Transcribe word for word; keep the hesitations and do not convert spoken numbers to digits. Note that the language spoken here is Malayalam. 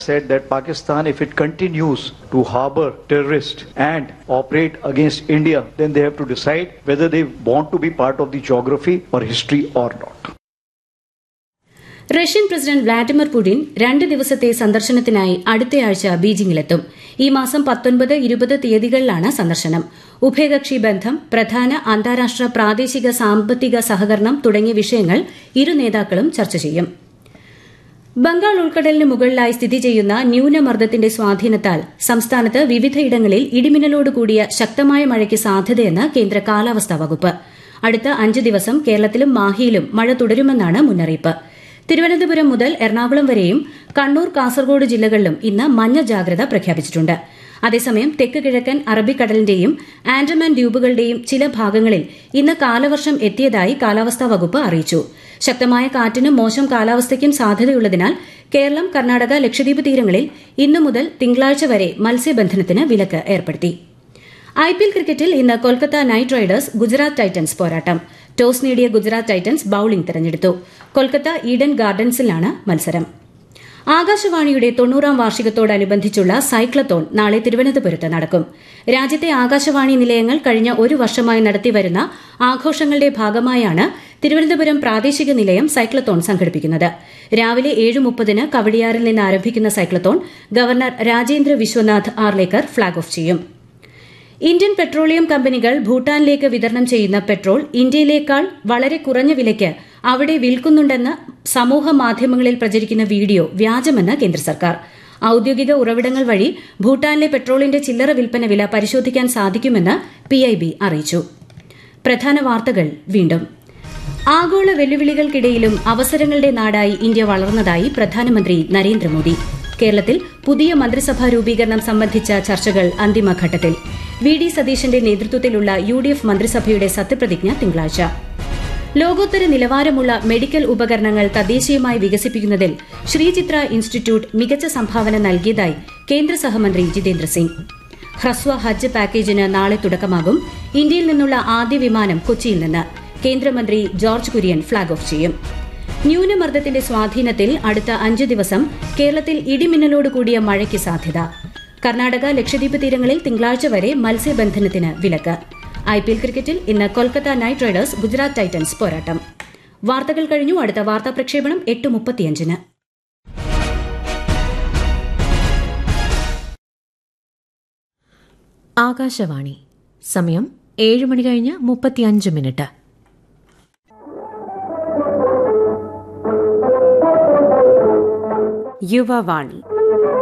said that Pakistan, if it continues to harbor terrorists and operate against India, then they have to decide whether they want to be part of the geography or history or not. Russian president Vladimir Putin രണ്ട് ദിവസത്തെ സന്ദർശനത്തിനായി അടുത്തയാഴ്ച ബീജിംഗിലെത്തും. ഈ മാസം പത്തൊൻപത് ഇരുപത് തീയതികളിലാണ് സന്ദർശനം. ഉഭയകക്ഷി ബന്ധം, പ്രധാന അന്താരാഷ്ട്ര പ്രാദേശിക സാമ്പത്തിക സഹകരണം തുടങ്ങിയ വിഷയങ്ങൾ ഇരു നേതാക്കളും ചർച്ച ചെയ്യും. ബംഗാൾ ഉൾക്കടലിന് മുകളിലായി സ്ഥിതി ചെയ്യുന്ന ന്യൂനമർദ്ദത്തിന്റെ സ്വാധീനത്താൽ സംസ്ഥാനത്ത് വിവിധയിടങ്ങളിൽ ഇടിമിന്നലോടുകൂടിയ ശക്തമായ മഴയ്ക്ക് സാധ്യതയെന്ന് കേന്ദ്ര കാലാവസ്ഥാ വകുപ്പ്. അടുത്ത അഞ്ച് ദിവസം കേരളത്തിലും മാഹിയിലും മഴ തുടരുമെന്നാണ് മുന്നറിയിപ്പ്. തിരുവനന്തപുരം മുതൽ എറണാകുളം വരെയും കണ്ണൂർ, കാസർഗോഡ് ജില്ലകളിലും ഇന്ന് മഞ്ഞ ജാഗ്രത പ്രഖ്യാപിച്ചിട്ടുണ്ട്. അതേസമയം തെക്ക് കിഴക്കൻ അറബിക്കടലിന്റെയും ആൻഡമാൻ ദ്വീപുകളുടെയും ചില ഭാഗങ്ങളിൽ ഇന്ന് കാലവർഷം എത്തിയതായി കാലാവസ്ഥാ വകുപ്പ് അറിയിച്ചു. ശക്തമായ കാറ്റിനും മോശം കാലാവസ്ഥയ്ക്കും സാധ്യതയുള്ളതിനാൽ കേരളം, കർണാടക, ലക്ഷദ്വീപ് തീരങ്ങളിൽ ഇന്നു മുതൽ തിങ്കളാഴ്ച വരെ മത്സ്യബന്ധനത്തിന് വിലക്ക് ഏർപ്പെടുത്തി. ഐപിഎൽ ക്രിക്കറ്റിൽ ഇന്ന് Kolkata night Riders Gujarat Titans പോരാട്ടം. ടോസ് നേടിയ ഗുജറാത്ത് ടൈറ്റൻസ് ബൌളിംഗ് തെരഞ്ഞെടുത്തു. കൊൽക്കത്ത ഈഡൻ ഗാർഡൻസിലാണ് മത്സരം. ആകാശവാണിയുടെ തൊണ്ണൂറാം വാർഷികത്തോടനുബന്ധിച്ചുള്ള സൈക്ലത്തോൺ നാളെ തിരുവനന്തപുരത്ത് നടക്കും. രാജ്യത്തെ ആകാശവാണി നിലയങ്ങൾ കഴിഞ്ഞ ഒരു വർഷമായി നടത്തിവരുന്ന ആഘോഷങ്ങളുടെ ഭാഗമായാണ് തിരുവനന്തപുരം പ്രാദേശിക നിലയം സൈക്ലത്തോൺ സംഘടിപ്പിക്കുന്നത്. രാവിലെ ഏഴ് മുപ്പതിന് കവടിയാറിൽ നിന്ന് ആരംഭിക്കുന്ന cyclothon governor Rajendra Vishwanath Arlekar flag off ചെയ്യും. ഇന്ത്യൻ പെട്രോളിയം കമ്പനികൾ ഭൂട്ടാനിലേക്ക് വിതരണം ചെയ്യുന്ന പെട്രോൾ ഇന്ത്യയിലേക്കാൾ വളരെ കുറഞ്ഞ വിലയ്ക്ക് അവിടെ വിൽക്കുന്നുണ്ടെന്ന് സമൂഹ മാധ്യമങ്ങളിൽ പ്രചരിക്കുന്ന വീഡിയോ വ്യാജമെന്ന് കേന്ദ്ര സർക്കാർ. ഔദ്യോഗിക ഉറവിടങ്ങൾ വഴി ഭൂട്ടാനിലെ പെട്രോളിന്റെ ചില്ലറ വിൽപ്പന വില പരിശോധിക്കാൻ സാധിക്കുമെന്ന് പിഐബി അറിയിച്ചു. പ്രധാന വാർത്തകൾ വീണ്ടും. ആഗോള വെല്ലുവിളികൾക്കിടയിലും അവസരങ്ങളുടെ നാടായി ഇന്ത്യ വളർന്നതായി പ്രധാനമന്ത്രി നരേന്ദ്രമോദി. കേരളത്തിൽ പുതിയ മന്ത്രിസഭാ രൂപീകരണം സംബന്ധിച്ച ചർച്ചകൾ അന്തിമഘട്ടത്തിൽ. വി ഡി സതീശന്റെ നേതൃത്വത്തിലുള്ള യു ഡി എഫ് മന്ത്രിസഭയുടെ സത്യപ്രതിജ്ഞ തിങ്കളാഴ്ച. ലോകോത്തര നിലവാരമുള്ള മെഡിക്കൽ ഉപകരണങ്ങൾ തദ്ദേശീയമായി വികസിപ്പിക്കുന്നതിൽ ശ്രീചിത്ര ഇൻസ്റ്റിറ്റ്യൂട്ട് മികച്ച സംഭാവന നൽകിയതായി കേന്ദ്ര സഹമന്ത്രി ജിതേന്ദ്ര സിംഗ്. ഹ്രസ്വ ഹജ്ജ് പാക്കേജിന് നാളെ തുടക്കമാകും. ഇന്ത്യയിൽ നിന്നുള്ള ആദ്യ വിമാനം കൊച്ചിയിൽ നിന്ന്. കേന്ദ്രമന്ത്രി ജോർജ് കുര്യൻ ഫ്ളാഗ് ഓഫ് ചെയ്യും. ന്യൂനമർദ്ദത്തിന്റെ സ്വാധീനത്തിൽ അടുത്ത അഞ്ച് ദിവസം കേരളത്തിൽ ഇടിമിന്നലോടുകൂടിയ മഴയ്ക്ക് സാധ്യത. കർണാടക, ലക്ഷദ്വീപ് തീരങ്ങളിൽ തിങ്കളാഴ്ച വരെ മത്സ്യബന്ധനത്തിന് വിലക്ക്. ഐപിഎൽ ക്രിക്കറ്റിൽ ഇന്ന് Kolkata night Riders Gujarat Titans പോരാട്ടം. വാർത്തകൾ കഴിഞ്ഞു. അടുത്ത വാർത്താ പ്രക്ഷേപണം എട്ട് മുപ്പത്തിയഞ്ചിന്. ആകാശവാണി. സമയം ഏഴ് മണി കഴിഞ്ഞ് മുപ്പത്തിയഞ്ച് മിനിറ്റ്. യുവവാണി.